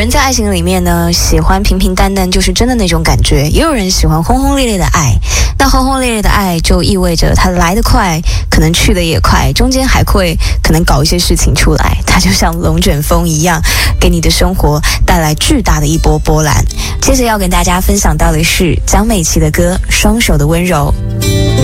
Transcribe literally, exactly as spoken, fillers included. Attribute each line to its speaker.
Speaker 1: 人在爱情里面呢，喜欢平平淡淡，就是真的那种感觉；也有人喜欢轰轰烈烈的爱。那轰轰烈烈的爱就意味着它来得快，可能去得也快，中间还会可能搞一些事情出来。它就像龙卷风一样，给你的生活带来巨大的一波波澜。接着要跟大家分享到的是江美琪的歌《双手的温柔》。